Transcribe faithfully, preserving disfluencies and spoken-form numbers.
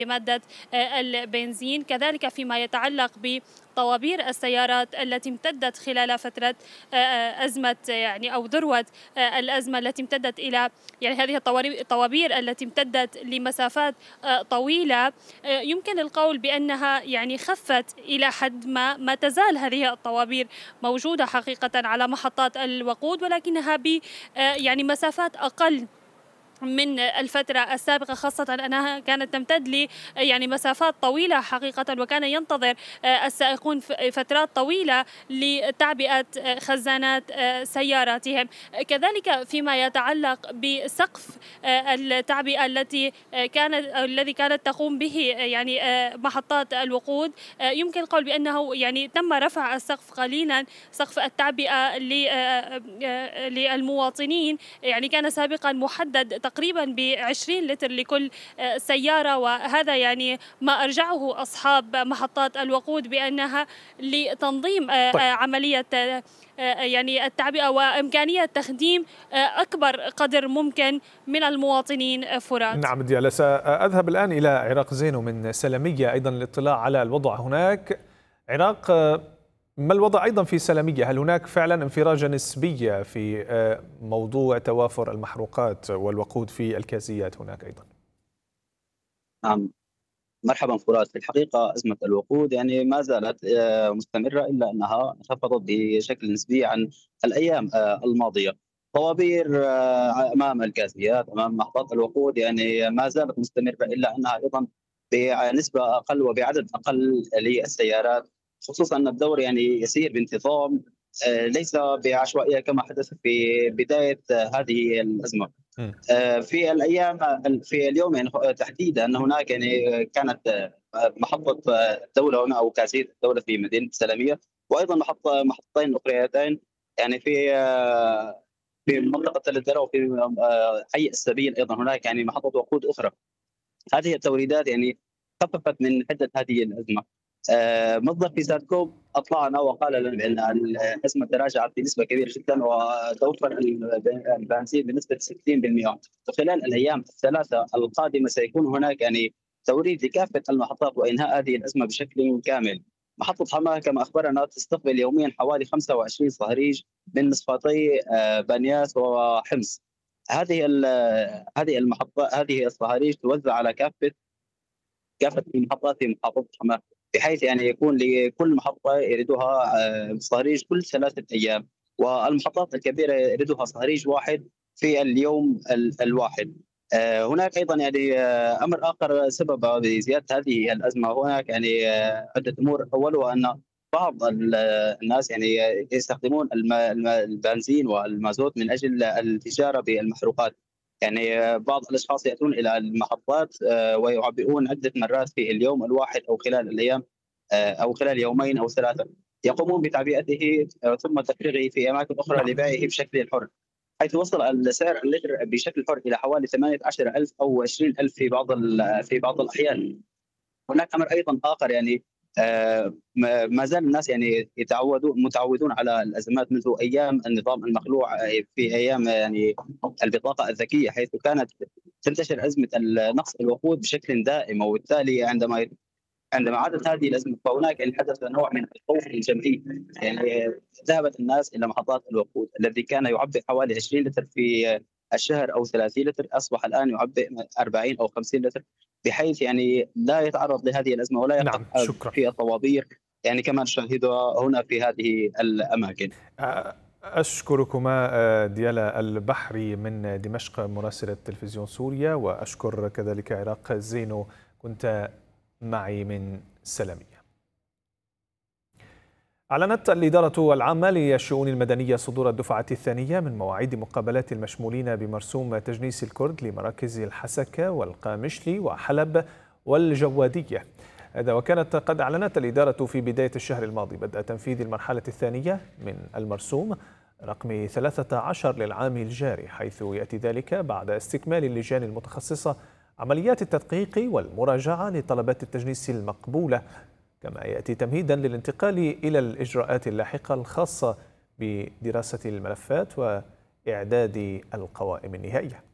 مادة البنزين. كذلك فيما يتعلق بطوابير السيارات التي امتدت خلال فترة أزمة يعني أو ذروة الأزمة التي امتدت إلى يعني هذه الطوابير التي امتدت لمسافات طويلة، يمكن القول بأنها يعني خفت إلى حد ما. ما تزال هذه الطوابير موجودة حقيقة على محطات الوقود، ولكنها ب يعني مسافات أقل من الفترة السابقة، خاصة أنها كانت تمتد لي يعني مسافات طويلة حقيقة، وكان ينتظر السائقون فترات طويلة لتعبئة خزانات سياراتهم. كذلك فيما يتعلق بسقف التعبئة التي كانت الذي كانت تقوم به يعني محطات الوقود، يمكن القول بأنه يعني تم رفع السقف قليلا، سقف التعبئة للمواطنين. يعني كان سابقا محدد تقريبا بعشرين لتر لكل سيارة، وهذا يعني ما أرجعه أصحاب محطات الوقود بأنها لتنظيم طيب. عملية يعني التعبئة وإمكانية تخديم أكبر قدر ممكن من المواطنين. فرات. نعم ديالا، سأذهب الآن إلى عراق زينو من سلمية أيضا للاطلاع على الوضع هناك. عراق، ما الوضع أيضا في سلمية؟ هل هناك فعلا انفراجة نسبية في موضوع توافر المحروقات والوقود في الكازيات هناك أيضا؟ نعم، مرحبا فراس. في الحقيقة أزمة الوقود يعني ما زالت مستمرة، إلا أنها انخفضت بشكل نسبي عن الأيام الماضية. طوابير أمام الكازيات أمام محطات الوقود يعني ما زالت مستمرة، إلا أنها أيضا بنسبة أقل وبعدد أقل للسيارات، خصوصا أن الدور يعني يسير بانتظام ليس بعشوائية كما حدث في بداية هذه الأزمة. في الايام في اليوم يعني تحديدا هناك يعني كانت محطه الدوله هنا او كاسيه الدوله في مدينه سلميه، وايضا محطه محطتين اخريتين يعني في في منطقه تل الدرا وفي حي السبيل ايضا هناك يعني محطه وقود اخرى. هذه التوريدات يعني خففت من حده هذه الازمه. مصدر في ساتكوم اطلعنا وقال لنا بان الازمه تراجعت بنسبه كبيره جدا وتوفر البنزين بنسبه ستين بالمئة، وخلال الايام الثلاثه القادمه سيكون هناك يعني توريد لكافه المحطات وانهاء هذه الازمه بشكل كامل. محطه حماه كما اخبرنا تستقبل يوميا حوالي خمسة وعشرين صهريج من مصفاتي بنياس وحمص. هذه هذه المحطه هذه الصهاريج توزع على كافه كافه المحطات في محافظه حماه، بحيث يعني يكون لكل محطه يريدها صهريج كل ثلاثه ايام، والمحطات الكبيره يريدها صهريج واحد في اليوم الواحد. هناك ايضا يعني امر اخر سبب بزياده هذه الازمه، هناك يعني عده امور. اولها ان بعض الناس يعني يستخدمون البنزين والمازوت من اجل التجاره بالمحروقات. يعني بعض الاشخاص ياتون الى المحطات ويعبئون عده مرات في اليوم الواحد او خلال الايام او خلال يومين او ثلاثه، يقومون بتعبئته ثم تفريغه في اماكن اخرى لبيعه بشكل حر، حيث وصل السعر اللتر بشكل حر الى حوالي ثمانية عشر ألف او عشرين ألف في بعض في بعض الاحيان. هناك امر ايضا اخر يعني ما زال الناس يعني يتعودون متعودون على الازمات منذ ايام النظام المخلوع، في ايام يعني البطاقه الذكيه، حيث كانت تنتشر ازمه نقص الوقود بشكل دائم، وبالتالي عندما عندما عادت هذه الازمه فهناك يعني حدث نوع من الخوف الجمعي. يعني ذهبت الناس الى محطات الوقود الذي كان يعبئ حوالي عشرين لتر في الشهر او ثلاثين لتر، اصبح الان يعبئ أربعين او خمسين لتر، بحيث يعني لا يتعرض لهذه الازمه ولا يقف نعم، شكرا. في الطوابير يعني كما نشاهدها هنا في هذه الاماكن. أشكركما ديالا البحري من دمشق مراسلة تلفزيون سوريا، وأشكر كذلك عراق زينو كنت معي من سلمية. أعلنت الإدارة العامة للشؤون المدنية صدور الدفعة الثانية من مواعيد مقابلات المشمولين بمرسوم تجنيس الكرد لمراكز الحسكة والقامشلي وحلب والجوادية. هذا وكانت قد أعلنت الإدارة في بداية الشهر الماضي بدء تنفيذ المرحلة الثانية من المرسوم رقم ثلاثة عشر للعام الجاري، حيث يأتي ذلك بعد استكمال اللجان المتخصصة عمليات التدقيق والمراجعة لطلبات التجنيس المقبولة، كما يأتي تمهيدا للانتقال إلى الإجراءات اللاحقة الخاصة بدراسة الملفات وإعداد القوائم النهائية.